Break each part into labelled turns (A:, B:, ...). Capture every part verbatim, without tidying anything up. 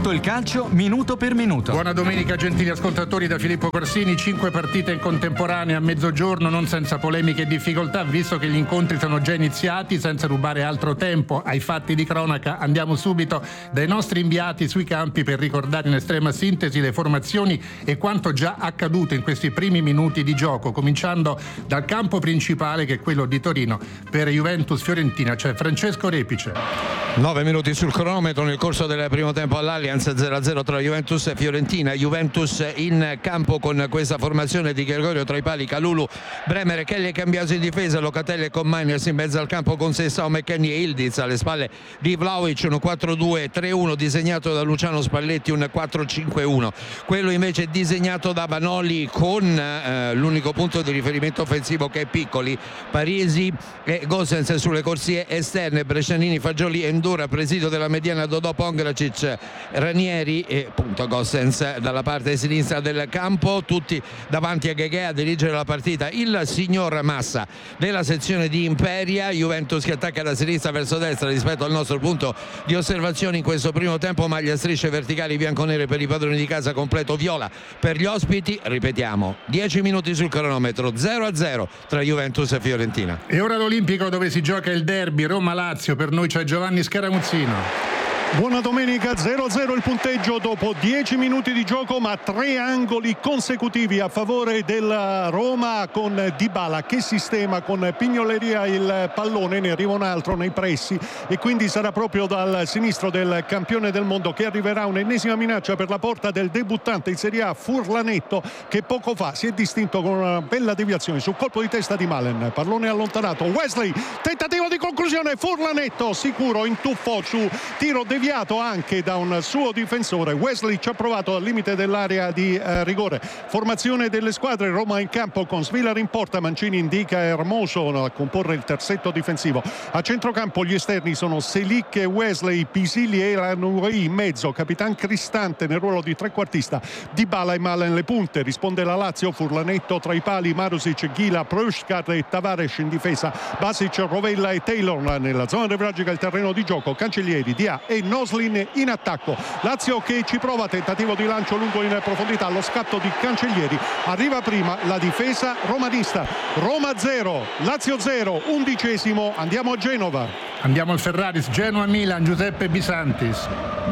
A: Tutto il calcio minuto per minuto.
B: Buona domenica gentili ascoltatori da Filippo Corsini. Cinque partite in contemporanea a mezzogiorno, non senza polemiche e difficoltà, visto che gli incontri sono già iniziati. Senza rubare altro tempo ai fatti di cronaca, andiamo subito dai nostri inviati sui campi per ricordare in estrema sintesi le formazioni e quanto già accaduto in questi primi minuti di gioco, cominciando dal campo principale, che è quello di Torino. Per Juventus-Fiorentina c'è Francesco Repice.
C: Nove minuti sul cronometro nel corso del primo tempo all'Allianz, zero a zero tra Juventus e Fiorentina. Juventus in campo con questa formazione di Gregorio tra i pali, Kalulu, Bremer, Kelly e Cambiaso in difesa, Locatelli con Miners in mezzo al campo con Sessao, McKennie e Ildiz alle spalle di Vlahovic. Un quattro due tre uno disegnato da Luciano Spalletti, un quattro cinque uno quello invece disegnato da Vanoli, con eh, l'unico punto di riferimento offensivo che è Piccoli, Parisi e Gosens sulle corsie esterne, Brescianini, Fagioli, Endura, presidio della mediana Dodò, Pongracic, Ranieri e punto Gosens dalla parte sinistra del campo, tutti davanti a Gheghe a dirigere la partita il signor Massa della sezione di Imperia. Juventus che attacca da sinistra verso destra rispetto al nostro punto di osservazione in questo primo tempo, maglia strisce verticali bianconere per i padroni di casa, completo viola per gli ospiti. Ripetiamo, dieci minuti sul cronometro, zero a zero tra Juventus e Fiorentina.
B: E ora l'Olimpico, dove si gioca il derby Roma-Lazio. Per noi c'è Giovanni Scaramuzzino.
D: Buona domenica, zero a zero il punteggio dopo dieci minuti di gioco, ma tre angoli consecutivi a favore della Roma, con Dybala che sistema con pignoleria il pallone, ne arriva un altro nei pressi e quindi sarà proprio dal sinistro del campione del mondo che arriverà un'ennesima minaccia per la porta del debuttante in Serie A Furlanetto, che poco fa si è distinto con una bella deviazione sul colpo di testa di Malen. Pallone allontanato, Wesley, tentativo di conclusione, Furlanetto sicuro in tuffo su tiro deviato anche da un suo difensore. Wesley ci ha provato al limite dell'area di eh, rigore. Formazione delle squadre: Roma in campo con Svilar in porta, Mancini indica Hermoso a comporre il terzetto difensivo. A centrocampo gli esterni sono Selic e Wesley, Pisilli e Lanui in mezzo, Capitan Cristante nel ruolo di trequartista, Dybala e Malen le punte. Risponde la Lazio, Furlanetto tra i pali, Marusic, Ghila, Preuskar e Tavares in difesa, Basic, Rovella e Taylor nella zona nevralgica il terreno di gioco, Cancellieri, Dia e Noslin in attacco. Lazio che ci prova, tentativo di lancio lungo in profondità, lo scatto di Cancellieri, arriva prima la difesa romanista. Roma zero, Lazio zero, undicesimo, andiamo a Genova.
B: Andiamo al Ferraris, Genoa-Milan, Giuseppe Bisantis.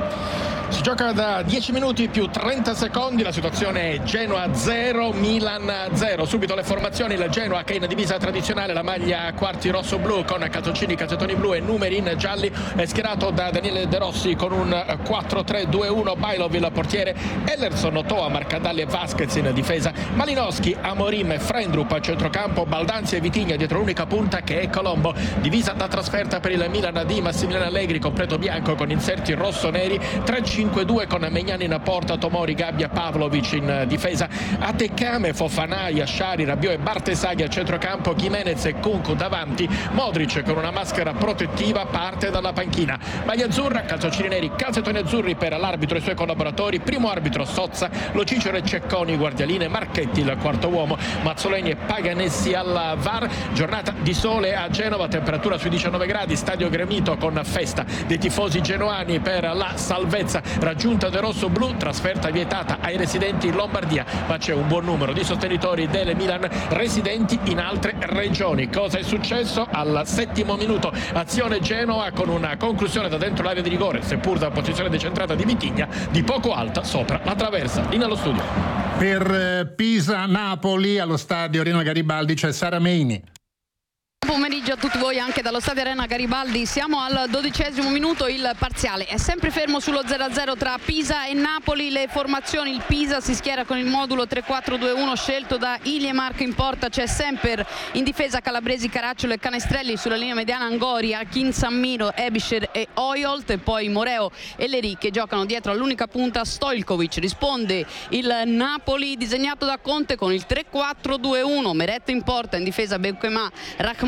E: Si gioca da dieci minuti più trenta secondi, la situazione è Genoa zero, Milan zero. Subito le formazioni: il Genoa che in divisa tradizionale, la maglia a quarti rosso-blu con calzoncini, calzettoni blu e numeri in gialli, è schierato da Daniele De Rossi con un quattro tre due uno, Bailov il portiere, Ellerson, Toa, Marcadalli e Vasquez in difesa, Malinowski, Amorim e Frendrup a centrocampo, Baldanzi e Vitigna dietro l'unica punta che è Colombo. Divisa da trasferta per il Milan di Massimiliano Allegri, completo bianco con inserti rosso-neri, tre cinque due con Megnani in porta, Tomori, Gabbia, Pavlovic in difesa, Atekame, Fofana, Yashari, Rabiot e Bartesaghi a centrocampo, Jimenez e Kunku davanti, Modric con una maschera protettiva parte dalla panchina. Maglia azzurra, calzoncini neri, calzettoni azzurri per l'arbitro e i suoi collaboratori, primo arbitro Sozza, Lo Cicero e Cecconi, guardialine, Marchetti il quarto uomo, Mazzoleni e Paganessi alla V A R. Giornata di sole a Genova, temperatura sui diciannove gradi, stadio gremito con festa dei tifosi genoani per la salvezza raggiunta del rosso-blu, trasferta vietata ai residenti in Lombardia, ma c'è un buon numero di sostenitori del Milan residenti in altre regioni. Cosa è successo al settimo minuto? Azione Genoa con una conclusione da dentro l'area di rigore, seppur da posizione decentrata di Vitigna, di poco alta sopra la traversa. In allo studio.
B: Per Pisa-Napoli allo stadio Arena Garibaldi c'è Sara Meini.
F: Buon pomeriggio a tutti voi anche dallo stadio Arena Garibaldi. Siamo al dodicesimo minuto, il parziale è sempre fermo sullo zero a zero tra Pisa e Napoli. Le formazioni: il Pisa si schiera con il modulo tre quattro due uno scelto da Iliemark in porta, c'è Semper in difesa, Calabresi, Caracciolo e Canestrelli, sulla linea mediana Angori, Akin, Sammiro, Ebischer e Oyolt, e poi Moreo e Leri che giocano dietro all'unica punta Stojkovic. Risponde il Napoli disegnato da Conte con il tre quattro due uno, Meret in porta, in difesa Benquema, Rahman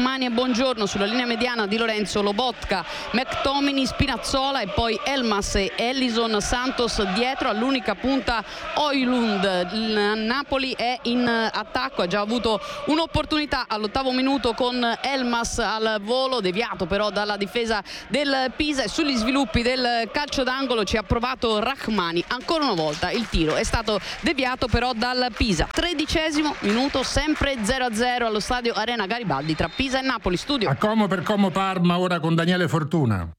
F: Rachmani e Buongiorno, sulla linea mediana Di Lorenzo, Lobotka, McTominay, Spinazzola e poi Elmas e Ellison Santos dietro. All'unica punta Højlund. Il Napoli è in attacco, ha già avuto un'opportunità all'ottavo minuto con Elmas al volo, deviato però dalla difesa del Pisa, e sugli sviluppi del calcio d'angolo ci ha provato Rachmani. Ancora una volta il tiro è stato deviato però dal Pisa. Tredicesimo minuto, sempre zero a zero allo stadio Arena Garibaldi tra Pisa e Napoli. Studio
B: a Como per Como Parma, ora con Daniele Fortuna.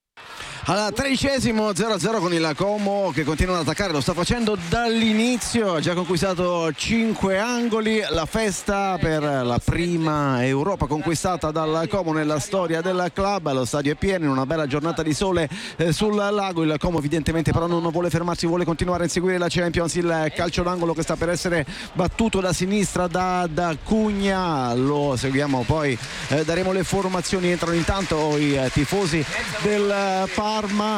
G: Al tredicesimo zero a zero con il Como che continua ad attaccare, lo sta facendo dall'inizio, ha già conquistato cinque angoli. La festa per la prima Europa conquistata dal Como nella storia del club. Lo stadio è pieno in una bella giornata di sole eh, sul lago. Il Como evidentemente però non vuole fermarsi, vuole continuare a inseguire la Champions. Il calcio d'angolo che sta per essere battuto da sinistra da, da Cugna, lo seguiamo poi, eh, daremo le formazioni. Entrano intanto i eh, tifosi del Parma,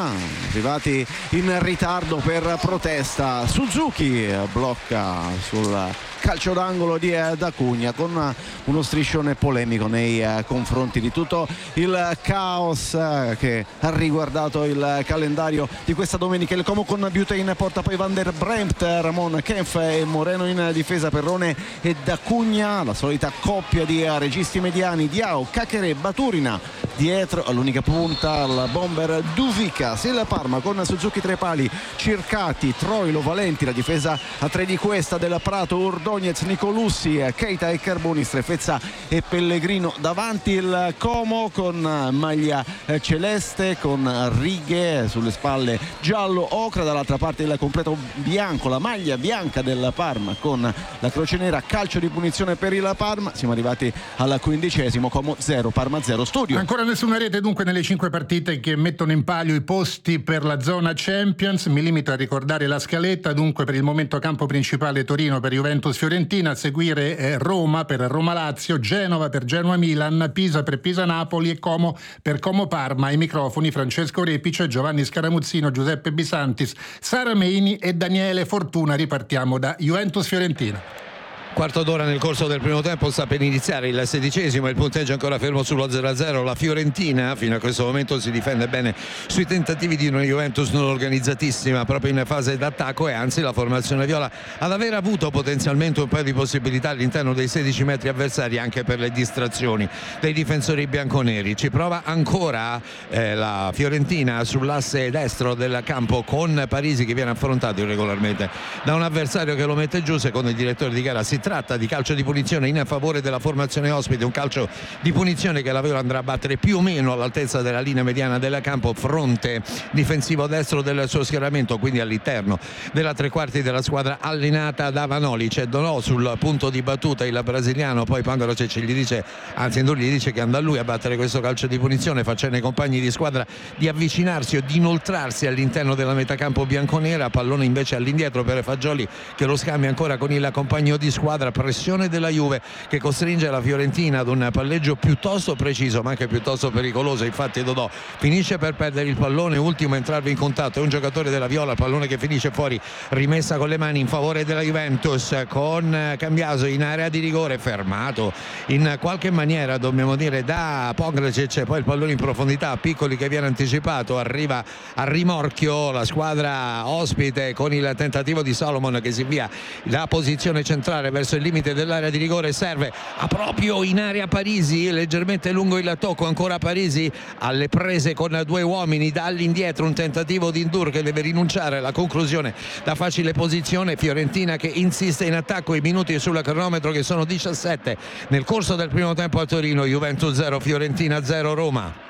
G: arrivati in ritardo per protesta. Suzuki blocca sul calcio d'angolo di Da Cugna con uno striscione polemico nei confronti di tutto il caos che ha riguardato il calendario di questa domenica. Il Como con Butane porta poi Van der Bremt, Ramon Kempf e Moreno in difesa, Perrone e Da Cugna, la solita coppia di registi mediani, Diao, Cachere, Baturina dietro. All'unica punta il bomber Duvikas. Il Parma con Suzuki tre pali, Circati, Troilo, Valenti, la difesa a tre di questa del Prato, Ordonez, Nicolussi, Keita e Carboni, Strefezza e Pellegrino davanti. Il Como con maglia celeste con righe sulle spalle giallo ocra, dall'altra parte il completo bianco, la maglia bianca del Parma con la croce nera. Calcio di punizione per il Parma. Siamo arrivati al quindicesimo, Como zero Parma zero. Studio.
B: Ancora nessuna rete dunque nelle cinque partite che mettono in palio i posti per la zona Champions. Mi limito a ricordare la scaletta. Dunque per il momento campo principale Torino per Juventus Fiorentina, a seguire eh, Roma per Roma Lazio, Genova per Genoa Milan, Pisa per Pisa Napoli e Como per Como Parma. Ai microfoni Francesco Repice, Giovanni Scaramuzzino, Giuseppe Bisantis, Sara Meini e Daniele Fortuna. Ripartiamo da Juventus Fiorentina.
C: Quarto d'ora nel corso del primo tempo, sta per iniziare il sedicesimo, il punteggio ancora fermo sullo zero a zero. La Fiorentina fino a questo momento si difende bene sui tentativi di una Juventus non organizzatissima proprio in fase d'attacco, e anzi la formazione viola ad aver avuto potenzialmente un paio di possibilità all'interno dei sedici metri avversari anche per le distrazioni dei difensori bianconeri. Ci prova ancora eh, la Fiorentina sull'asse destro del campo con Parisi che viene affrontato irregolarmente da un avversario che lo mette giù. Secondo il direttore di gara si tratta di calcio di punizione in favore della formazione ospite, un calcio di punizione che la Viola andrà a battere più o meno all'altezza della linea mediana del campo, fronte difensivo destro del suo schieramento, quindi all'interno della tre quarti della squadra allenata da Vanoli. C'è Donò sul punto di battuta, il brasiliano, poi Pangarocic gli dice, anzi Indur gli dice che andrà lui a battere questo calcio di punizione, facendo ai compagni di squadra di avvicinarsi o di inoltrarsi all'interno della metacampo bianconera. Pallone invece all'indietro per Fagioli che lo scambia ancora con il compagno di squadra. Pressione della Juve che costringe la Fiorentina ad un palleggio piuttosto preciso ma anche piuttosto pericoloso. Infatti Dodò finisce per perdere il pallone, ultimo a entrarvi in contatto è un giocatore della Viola, il pallone che finisce fuori, rimessa con le mani in favore della Juventus, con Cambiaso in area di rigore, fermato in qualche maniera dobbiamo dire da Pongracic, poi il pallone in profondità, Piccoli che viene anticipato, arriva a rimorchio la squadra ospite con il tentativo di Solomon che si invia la posizione centrale verso il limite dell'area di rigore, serve a proprio in area Parisi, leggermente lungo il tocco, ancora Parisi alle prese con due uomini dall'indietro, un tentativo di Indur che deve rinunciare alla conclusione da facile posizione. Fiorentina che insiste in attacco, i minuti sul cronometro che sono diciassette nel corso del primo tempo a Torino. Juventus zero Fiorentina zero Roma.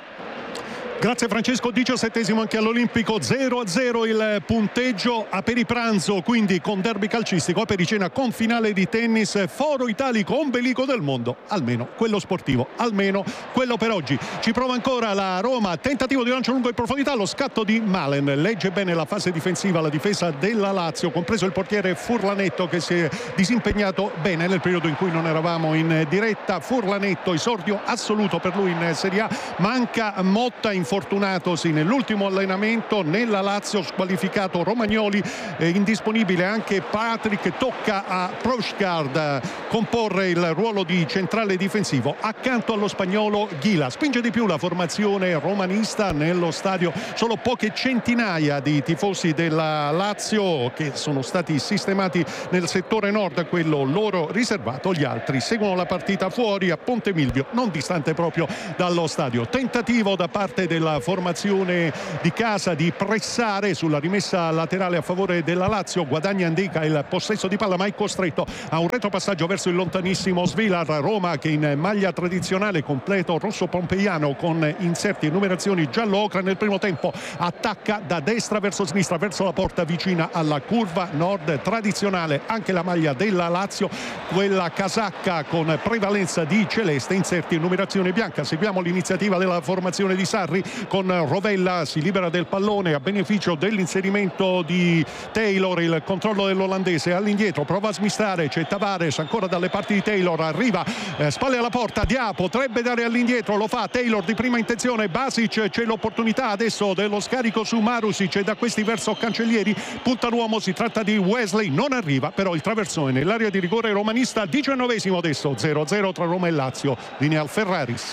D: Grazie Francesco, diciassettesimo anche all'Olimpico, zero a zero il punteggio. A peripranzo quindi con derby calcistico, a pericena con finale di tennis, foro italico, ombelico del mondo, almeno quello sportivo, almeno quello per oggi. Ci prova ancora la Roma, tentativo di lancio lungo in profondità, lo scatto di Malen, legge bene la fase difensiva, la difesa della Lazio, compreso il portiere Furlanetto che si è disimpegnato bene nel periodo in cui non eravamo in diretta. Furlanetto, esordio assoluto per lui in Serie A, manca Motta in infortunatosi nell'ultimo allenamento. Nella Lazio squalificato Romagnoli, eh, indisponibile anche Patrick. Tocca a Proscard comporre il ruolo di centrale difensivo accanto allo spagnolo Ghila. Spinge di più la formazione romanista nello stadio, solo poche centinaia di tifosi della Lazio che sono stati sistemati nel settore nord, quello loro riservato. Gli altri seguono la partita fuori a Ponte Milvio, non distante proprio dallo stadio. Tentativo da parte della formazione di casa di pressare sulla rimessa laterale a favore della Lazio. Guadagna Andica il possesso di palla, ma è costretto a un retropassaggio verso il lontanissimo Svilar. Roma che in maglia tradizionale completo rosso pompeiano con inserti e numerazioni giallo-ocra nel primo tempo attacca da destra verso sinistra, verso la porta vicina alla curva nord tradizionale. Anche la maglia della Lazio, quella casacca con prevalenza di celeste, inserti e numerazione bianca. Seguiamo l'iniziativa della formazione di Sarri con Rovella, si libera del pallone a beneficio dell'inserimento di Taylor. Il controllo dell'olandese all'indietro, prova a smistare, c'è Tavares ancora dalle parti di Taylor, arriva eh, spalle alla porta, Dia potrebbe dare all'indietro, lo fa Taylor di prima intenzione. Basic, c'è l'opportunità adesso dello scarico su Marusic e da questi verso Cancellieri, punta l'uomo, si tratta di Wesley, non arriva però il traversone nell'area di rigore romanista. Diciannovesimo adesso, zero a zero tra Roma e Lazio, linea al Ferraris.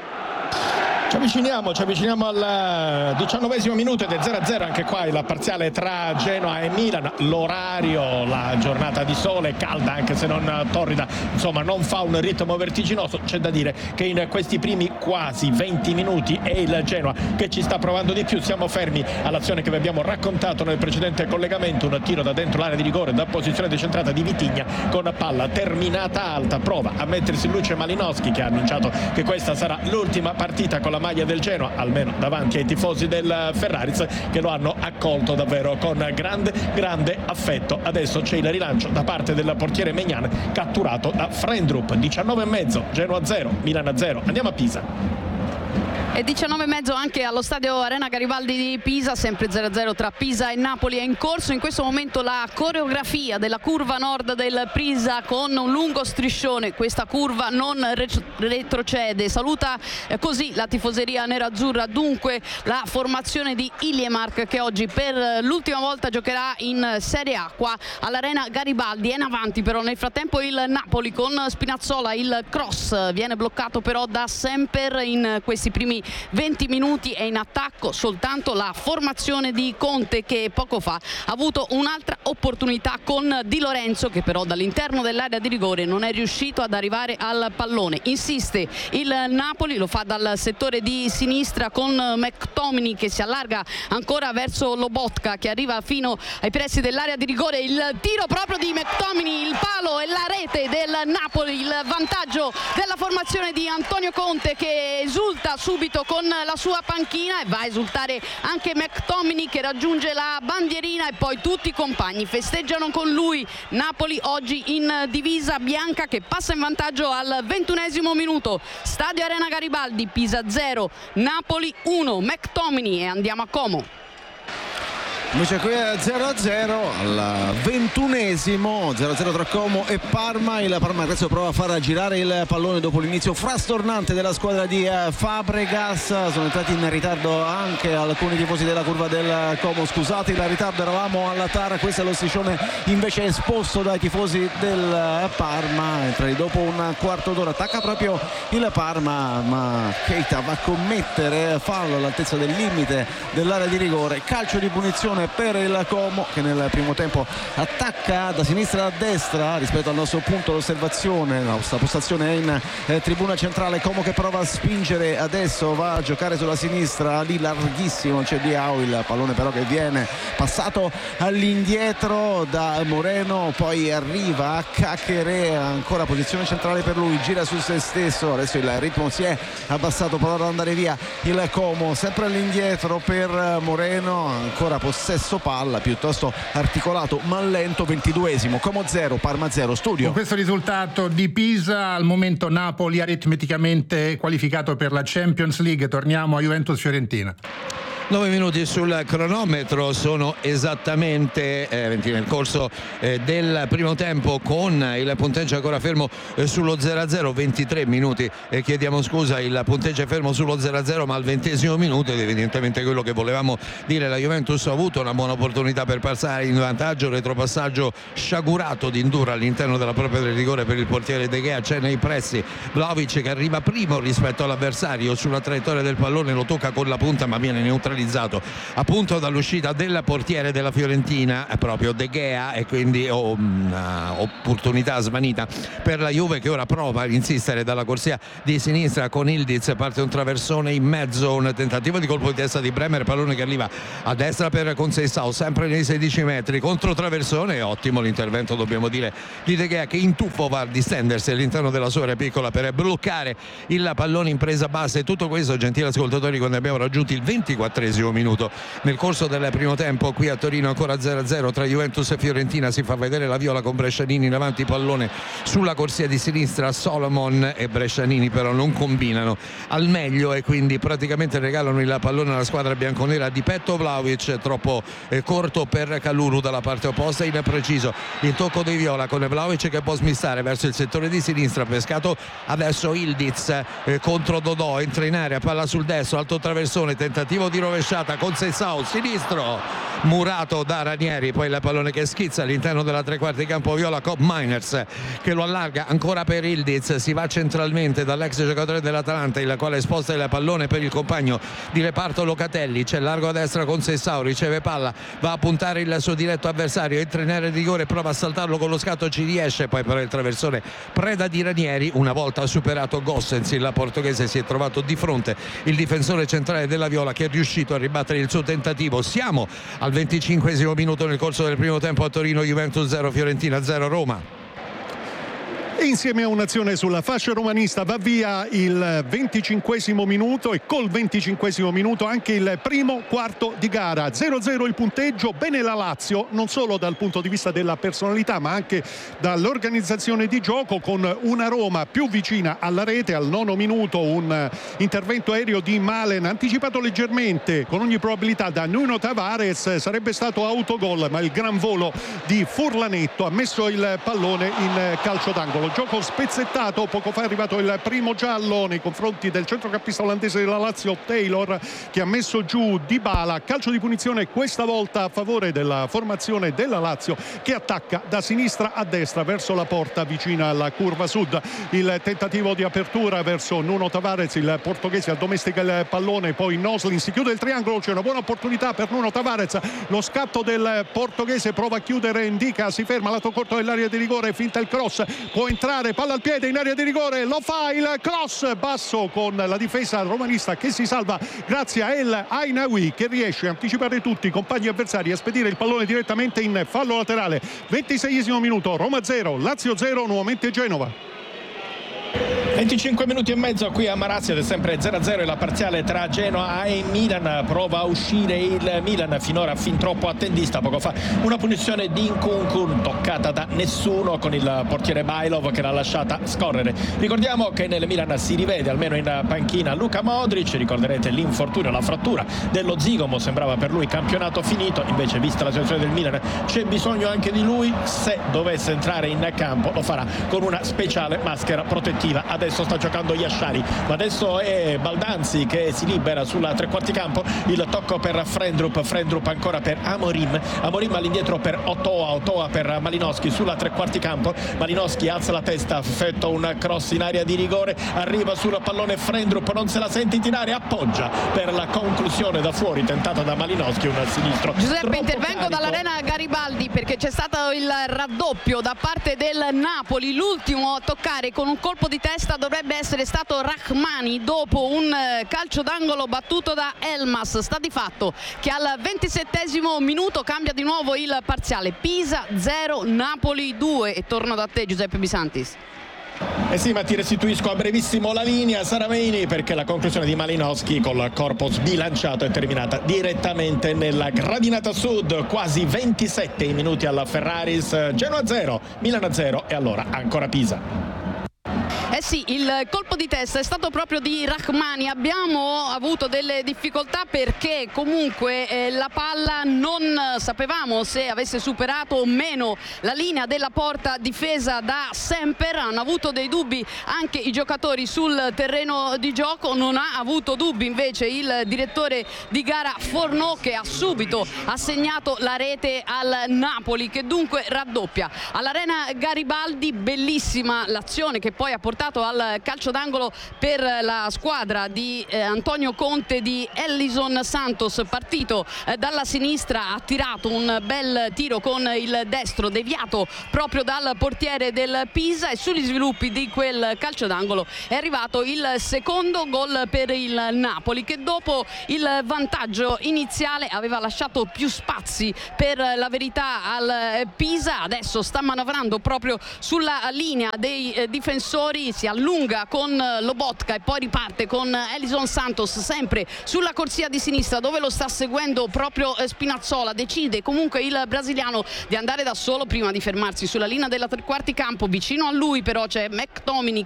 E: Ci avviciniamo, ci avviciniamo al diciannovesimo minuto ed è zero a zero anche qua il parziale tra Genoa e Milan. L'orario, la giornata di sole, calda anche se non torrida, insomma non fa un ritmo vertiginoso. C'è da dire che in questi primi quasi venti minuti è il Genoa che ci sta provando di più. Siamo fermi all'azione che vi abbiamo raccontato nel precedente collegamento, un tiro da dentro l'area di rigore da posizione decentrata di Vitigna con palla terminata alta. Prova a mettersi in luce Malinowski, che ha annunciato che questa sarà l'ultima partita con la maglia del Genoa, almeno davanti ai tifosi del Ferraris, che lo hanno accolto davvero con grande grande affetto. Adesso c'è il rilancio da parte del portiere Maignan, catturato da Frendrup. Diciannove e mezzo, Genoa zero, Milan zero. Andiamo a Pisa.
F: E diciannove e mezzo anche allo stadio Arena Garibaldi di Pisa, sempre zero a zero tra Pisa e Napoli. È in corso in questo momento la coreografia della curva nord del Pisa con un lungo striscione. Questa curva non retrocede, saluta eh, così la tifoseria nerazzurra. Dunque la formazione di Iliemark, che oggi per l'ultima volta giocherà in Serie A qua all'Arena Garibaldi. È in avanti però nel frattempo il Napoli con Spinazzola, il cross viene bloccato però da Semper. In questi primi venti minuti è in attacco soltanto la formazione di Conte, che poco fa ha avuto un'altra opportunità con Di Lorenzo, che però dall'interno dell'area di rigore non è riuscito ad arrivare al pallone. Insiste il Napoli, lo fa dal settore di sinistra con McTominay che si allarga ancora verso Lobotka, che arriva fino ai pressi dell'area di rigore. Il tiro proprio di McTominay, il palo e la rete del Napoli, il vantaggio della formazione di Antonio Conte, che esulta subito con la sua panchina, e va a esultare anche McTominay, che raggiunge la bandierina, e poi tutti i compagni festeggiano con lui. Napoli oggi in divisa bianca, che passa in vantaggio al ventunesimo minuto. Stadio Arena Garibaldi, Pisa zero, Napoli uno. McTominay, e andiamo a Como.
G: Invece qui è zero a zero al ventunesimo, zero a zero tra Como e Parma. Il Parma adesso prova a far girare il pallone dopo l'inizio frastornante della squadra di Fabregas. Sono entrati in ritardo anche alcuni tifosi della curva del Como. Scusate il ritardo, eravamo alla Tara. Questo è lo striscione invece esposto dai tifosi del Parma. Entrati dopo un quarto d'ora, attacca proprio il Parma, ma Keita va a commettere fallo all'altezza del limite dell'area di rigore. Calcio di punizione per il Como, che nel primo tempo attacca da sinistra a destra rispetto al nostro punto d'osservazione. La nostra postazione è in eh, tribuna centrale. Como che prova a spingere, adesso va a giocare sulla sinistra, lì larghissimo c'è Diao, il pallone però che viene passato all'indietro da Moreno, poi arriva a Cachere, ancora posizione centrale per lui, gira su se stesso. Adesso il ritmo si è abbassato, prova ad andare via il Como, sempre all'indietro per Moreno, ancora possesso palla piuttosto articolato ma lento. Ventiduesimo, Como zero, Parma zero. Studio.
B: Con questo risultato di Pisa, al momento Napoli aritmeticamente qualificato per la Champions League. Torniamo a Juventus-Fiorentina.
C: nove minuti sul cronometro, sono esattamente eh, venti nel corso eh, del primo tempo, con il punteggio ancora fermo eh, sullo zero a zero. Ventitré minuti, eh, chiediamo scusa, il punteggio è fermo sullo zero a zero, ma al ventesimo minuto, ed evidentemente quello che volevamo dire, la Juventus ha avuto una buona opportunità per passare in vantaggio. Retropassaggio sciagurato di Indura all'interno della propria area di rigore per il portiere De Gea, c'è nei pressi Vlahovic che arriva primo rispetto all'avversario sulla traiettoria del pallone, lo tocca con la punta ma viene neutralizzato appunto dall'uscita del portiere della Fiorentina, proprio De Gea, e quindi oh, una opportunità svanita per la Juve, che ora prova ad insistere dalla corsia di sinistra con Ildiz. Parte un traversone in mezzo, un tentativo di colpo di testa di Bremer, pallone che arriva a destra per Conceição, sempre nei sedici metri, contro traversone. Ottimo l'intervento, dobbiamo dire, di De Gea, che in tuffo va a distendersi all'interno della sua area piccola per bloccare il pallone in presa bassa. E tutto questo, gentili ascoltatori, quando abbiamo raggiunto il ventiquattresimo minuto nel corso del primo tempo. Qui a Torino ancora zero a zero tra Juventus e Fiorentina. Si fa vedere la viola con Brescianini in avanti, pallone sulla corsia di sinistra, Solomon e Brescianini però non combinano al meglio e quindi praticamente regalano il pallone alla squadra bianconera di petto. Vlahovic troppo eh, corto per Kalulu dalla parte opposta, impreciso il tocco di viola con Vlahovic che può smistare verso il settore di sinistra, pescato adesso Ildiz eh, contro Dodò, entra in area, palla sul destro, alto traversone, tentativo di rovesciata, Conceição sinistro, murato da Ranieri, poi il pallone che schizza all'interno della tre quarti campo viola, Kopp Miners che lo allarga ancora per Ildiz, si va centralmente dall'ex giocatore dell'Atalanta, il quale sposta il pallone per il compagno di reparto Locatelli, c'è largo a destra Conceição, riceve palla, va a puntare il suo diretto avversario, entra in area di rigore, prova a saltarlo con lo scatto, ci riesce, poi però il traversone preda di Ranieri. Una volta superato Gossens, il portoghese si è trovato di fronte il difensore centrale della Viola, che è riuscito a ribattere il suo tentativo. Siamo al venticinquesimo minuto nel corso del primo tempo a Torino. Juventus zero, Fiorentina zero, Roma.
D: Insieme a un'azione sulla fascia romanista va via il venticinquesimo minuto e col venticinquesimo minuto anche il primo quarto di gara. zero a zero il punteggio. Bene la Lazio, non solo dal punto di vista della personalità ma anche dall'organizzazione di gioco, con una Roma più vicina alla rete. Al nono minuto un intervento aereo di Malen anticipato leggermente, con ogni probabilità da Nuno Tavares, sarebbe stato autogol, ma il gran volo di Furlanetto ha messo il pallone in calcio d'angolo. Gioco spezzettato, poco fa è arrivato il primo giallo nei confronti del centrocampista olandese della Lazio Taylor, che ha messo giù Dybala. Calcio di punizione questa volta a favore della formazione della Lazio, che attacca da sinistra a destra verso la porta vicina alla curva sud. Il tentativo di apertura verso Nuno Tavares, il portoghese addomestica il pallone, poi Noslin si chiude il triangolo, c'è una buona opportunità per Nuno Tavares, lo scatto del portoghese, prova a chiudere, indica, si ferma, lato corto dell'area di rigore, finta il cross, può entrare, palla al piede in area di rigore, lo fa il cross basso con la difesa romanista che si salva grazie a El Ainaoui, che riesce a anticipare tutti i compagni avversari e a spedire il pallone direttamente in fallo laterale. ventiseiesimo minuto, Roma zero, Lazio zero, nuovamente Genova.
E: venticinque minuti e mezzo qui a Marazzi ed è sempre zero a zero la parziale tra Genoa e Milan. Prova a uscire il Milan, finora fin troppo attendista. Poco fa una punizione di Nkunku toccata da nessuno, con il portiere Bailov che l'ha lasciata scorrere. Ricordiamo che nel Milan si rivede almeno in panchina Luka Modric. Ricorderete l'infortunio, la frattura dello zigomo, sembrava per lui campionato finito, invece vista la situazione del Milan c'è bisogno anche di lui. Se dovesse entrare in campo lo farà con una speciale maschera protettiva. Adesso sta giocando Yashari, ma adesso è Baldanzi che si libera sulla tre quarti campo. Il tocco per Frendrup, Frendrup ancora per Amorim, Amorim all'indietro per Otoa, Otoa per Malinowski sulla tre quarti campo. Malinowski alza la testa, effettua un cross in area di rigore, arriva sul pallone Frendrup, non se la sente in tirare, appoggia per la conclusione da fuori tentata da Malinowski, un sinistro.
F: Giuseppe, intervengo dall'arena Garibaldi perché c'è stato il raddoppio da parte del Napoli. L'ultimo a toccare con un colpo di testa dovrebbe essere stato Rahmani dopo un calcio d'angolo battuto da Elmas. Sta di fatto che al ventisettesimo minuto cambia di nuovo il parziale. Pisa zero, Napoli due. E torno da te, Giuseppe Bisantis.
E: Eh sì, ma ti restituisco a brevissimo la linea, Saramini, perché la conclusione di Malinowski col corpo sbilanciato è terminata direttamente nella gradinata sud. Quasi ventisette minuti alla Ferraris. Genoa zero, Milan zero e allora ancora Pisa.
F: Eh Eh sì, il colpo di testa è stato proprio di Rahmani. Abbiamo avuto delle difficoltà perché comunque eh, la palla non sapevamo se avesse superato o meno la linea della porta difesa da Semper. Hanno avuto dei dubbi anche i giocatori sul terreno di gioco, non ha avuto dubbi invece il direttore di gara Fornò, che ha subito assegnato la rete al Napoli, che dunque raddoppia. All'Arena Garibaldi bellissima l'azione che poi ha portato al calcio d'angolo per la squadra di eh, Antonio Conte, di Ellison Santos, partito eh, dalla sinistra, ha tirato un bel tiro con il destro deviato proprio dal portiere del Pisa, e sugli sviluppi di quel calcio d'angolo è arrivato il secondo gol per il Napoli, che dopo il vantaggio iniziale aveva lasciato più spazi per la verità al Pisa. Adesso sta manovrando proprio sulla linea dei eh, difensori, si allunga con Lobotka e poi riparte con Ellison Santos sempre sulla corsia di sinistra, dove lo sta seguendo proprio eh, Spinazzola. Decide comunque il brasiliano di andare da solo prima di fermarsi sulla linea della tre quarti campo. Vicino a lui però c'è McTominay